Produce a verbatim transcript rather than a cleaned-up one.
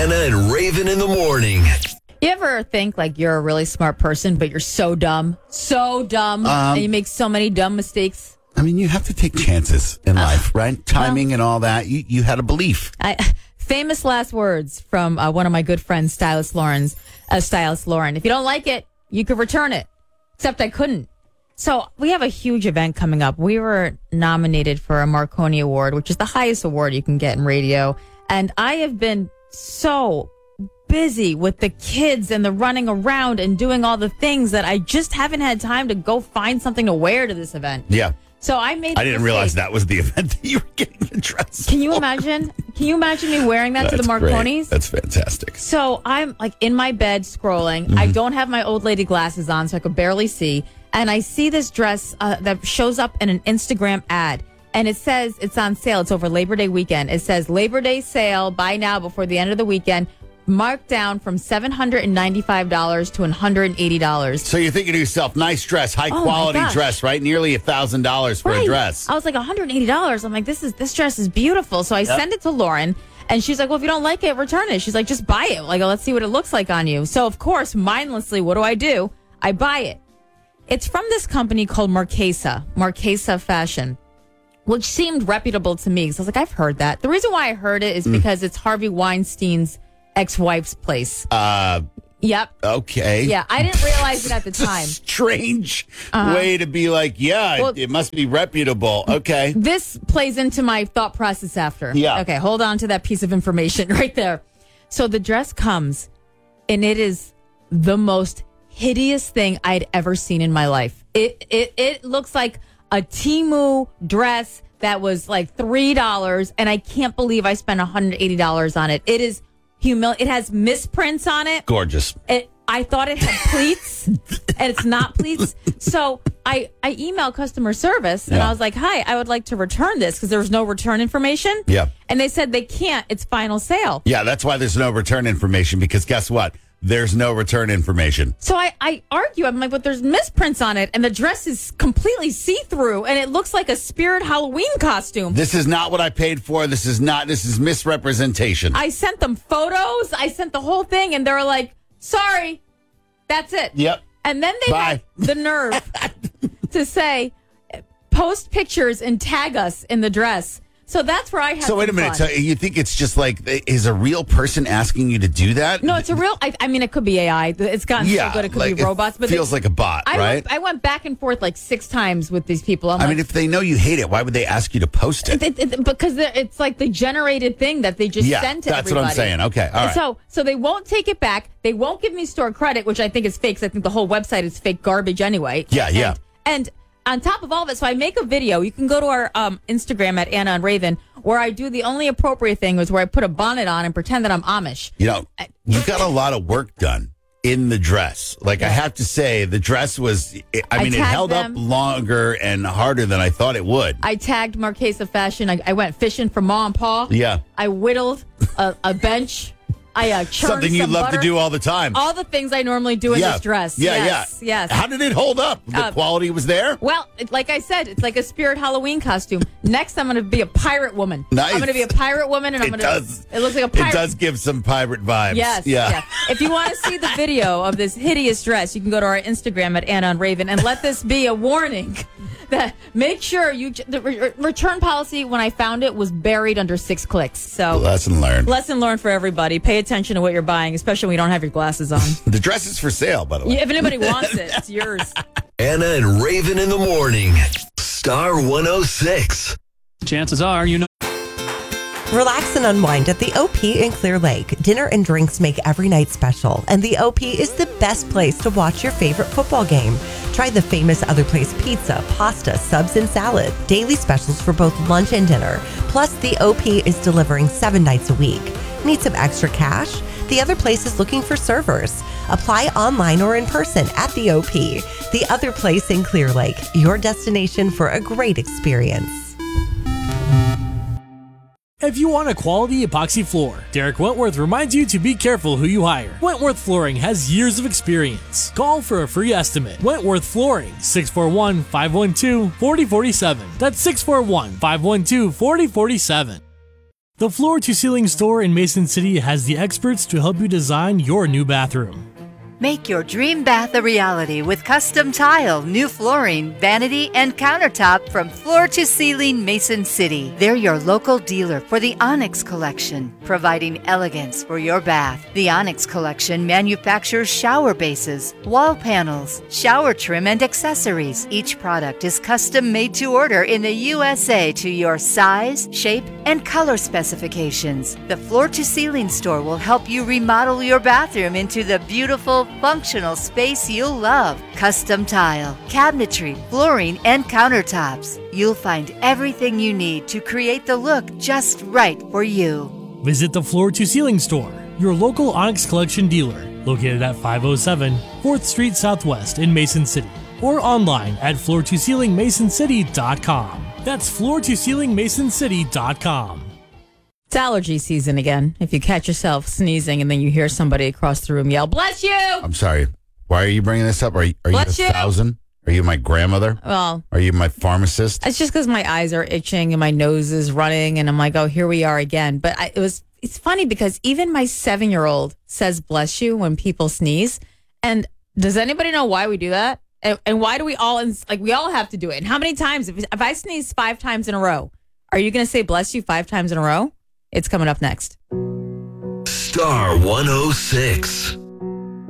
Anna and Raven in the morning. You ever think like you're a really smart person, but you're so dumb, so dumb, Um, and you make so many dumb mistakes? I mean, you have to take chances in life, right? Timing well, and all that. You you had a belief. I, famous last words from uh, one of my good friends, Stylist Lauren's, uh, Stylist Lauren. If you don't like it, you could return it. Except I couldn't. So we have a huge event coming up. We were nominated for a Marconi Award, which is the highest award you can get in radio. And I have been so busy with the kids and the running around and doing all the things that I just haven't had time to go find something to wear to this event. Yeah. So I made. I didn't mistake. realize that was the event that you were getting the dress. Can you imagine? Can you imagine me wearing that That's to the Marconis? Great. That's fantastic. So I'm like in my bed scrolling. Mm-hmm. I don't have my old lady glasses on, so I could barely see. And I see this dress uh, that shows up in an Instagram ad. And it says it's on sale. It's over Labor Day weekend. It says Labor Day sale. Buy now before the end of the weekend. Marked down from seven hundred ninety-five dollars to one hundred eighty dollars. So you're thinking to yourself, nice dress, high oh quality dress, right? Nearly one thousand dollars for right. a dress. I was like, one hundred eighty dollars. I'm like, this is this dress is beautiful. So I yep. send it to Lauren. And she's like, well, if you don't like it, return it. She's like, just buy it. Like, let's see what it looks like on you. So, of course, mindlessly, what do I do? I buy it. It's from this company called Marchesa, Marchesa Fashion, which seemed reputable to me. So I was like, I've heard that. The reason why I heard it is mm. because it's Harvey Weinstein's ex-wife's place. Uh, yep. Okay. Yeah, I didn't realize it at the time. Strange uh-huh. way to be like, yeah, well, it, it must be reputable. Okay. This plays into my thought process after. Yeah. Okay, hold on to that piece of information right there. So the dress comes, and it is the most hideous thing I'd ever seen in my life. It it it looks like a Temu dress that was like three dollars, and I can't believe I spent one hundred eighty dollars on it. It is humil. It has misprints on it. Gorgeous. It, I thought it had pleats, and it's not pleats. So I, I emailed customer service, and yeah. I was like, hi, I would like to return this because there was no return information. Yeah. And they said they can't. It's final sale. Yeah, that's why there's no return information, because guess what? There's no return information. So I, I argue. I'm like, but there's misprints on it, and the dress is completely see-through, and it looks like a Spirit Halloween costume. This is not what I paid for. This is not, this is misrepresentation. I sent them photos. I sent the whole thing, and they were like, sorry, that's it. Yep. And then they Bye. had the nerve to say, post pictures and tag us in the dress. So that's where I had So wait a minute. fun. So you think it's just like, is a real person asking you to do that? No, it's a real, I, I mean, it could be A I. It's gotten yeah, so good it could like be robots. But it feels they, like a bot, I right? Went, I went back and forth like six times with these people. I'm I like, mean, if they know you hate it, why would they ask you to post it? it, it, it because it's like the generated thing that they just yeah, send to that's everybody. what I'm saying. Okay, all right. So, so they won't take it back. They won't give me store credit, which I think is fake. 'Cause I think the whole website is fake garbage anyway. Yeah, and, yeah. And on top of all of it, so I make a video. You can go to our um, Instagram at Anna and Raven, where I do the only appropriate thing was where I put a bonnet on and pretend that I'm Amish. You know, you got a lot of work done in the dress. Like, I have to say, the dress was, I, I mean, it held them. up longer and harder than I thought it would. I tagged Marchesa Fashion. I, I went fishing for Ma and Pa. Yeah. I whittled a, a bench. I uh, churned Something you some love butter. to do all the time. All the things I normally do in yeah. this dress. Yeah, yes, yeah. Yes. How did it hold up? The Uh, quality was there? Well, it, like I said, it's like a Spirit Halloween costume. Next, I'm going to be a pirate woman. Nice. I'm going to be a pirate woman, and I'm It going to. does. It looks like a pirate. It does give some pirate vibes. Yes. Yeah. yeah. If you want to see the video of this hideous dress, you can go to our Instagram at Anna and Raven, and let this be a warning that make sure you. The re- return policy when I found it was buried under six clicks. So Lesson learned. Lesson learned for everybody. Pay attention to what you're buying, especially when you don't have your glasses on. The dress is for sale, by the way. If anybody wants it, it's yours. Anna and Raven in the morning. Star one oh six. Chances are, you know. Relax and unwind at the O P in Clear Lake. Dinner and drinks make every night special, and the O P is the best place to watch your favorite football game. Try the famous Other Place pizza, pasta, subs, and salad. Daily specials for both lunch and dinner. Plus, the O P is delivering seven nights a week. Need some extra cash? The Other Place is looking for servers. Apply online or in person at the O P. The Other Place in Clear Lake, your destination for a great experience. If you want a quality epoxy floor, Derek Wentworth reminds you to be careful who you hire. Wentworth Flooring has years of experience. Call for a free estimate. Wentworth Flooring, six four one, five one two, four zero four seven. That's six four one, five one two, four zero four seven. The Floor to Ceiling store in Mason City has the experts to help you design your new bathroom. Make your dream bath a reality with custom tile, new flooring, vanity, and countertop from Floor to Ceiling Mason City. They're your local dealer for the Onyx Collection, providing elegance for your bath. The Onyx Collection manufactures shower bases, wall panels, shower trim, and accessories. Each product is custom made to order in the U S A to your size, shape, and color specifications. The Floor to Ceiling store will help you remodel your bathroom into the beautiful, functional space you'll love. Custom tile, cabinetry, flooring, and countertops. You'll find everything you need to create the look just right for you. Visit the Floor to Ceiling store, your local Onyx Collection dealer, located at five oh seven fourth Street Southwest in Mason City, or online at floor to ceiling mason city dot com. That's floor to ceiling mason city dot com. It's allergy season again. If you catch yourself sneezing and then you hear somebody across the room yell, "Bless you!" I'm sorry. Why are you bringing this up? Are you, are you a Bless you. thousand? Are you my grandmother? Well, Are you my pharmacist? it's just because my eyes are itching and my nose is running, and I'm like, "Oh, here we are again." But I, it was. It's funny because even my seven-year-old says "bless you" when people sneeze. And does anybody know why we do that? And, and why do we all like we all have to do it? And how many times? If if I sneeze five times in a row, are you going to say "bless you" five times in a row? It's coming up next. Star one oh six.